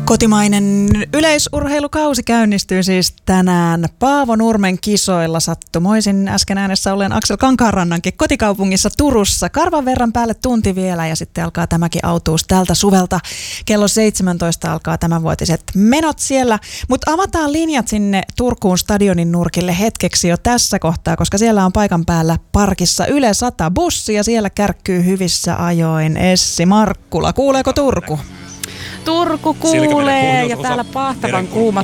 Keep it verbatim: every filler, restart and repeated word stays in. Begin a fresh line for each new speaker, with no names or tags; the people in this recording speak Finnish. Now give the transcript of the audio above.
Kotimainen yleisurheilukausi käynnistyy siis tänään Paavo Nurmen kisoilla sattumoisin äsken äänessä olleen Aksel Kankaanrannankin kotikaupungissa Turussa. Karvan verran päälle tunti vielä ja sitten alkaa tämäkin autuus tältä suvelta. Kello seitsemäntoista alkaa tämänvuotiset menot siellä, mutta avataan linjat sinne Turkuun stadionin nurkille hetkeksi jo tässä kohtaa, koska siellä on paikan päällä parkissa Yle sata bussi ja siellä kärkkyy hyvissä ajoin Essi Markkula. Kuuleeko Turku?
Turku kuulee ja täällä pahtavan kuuma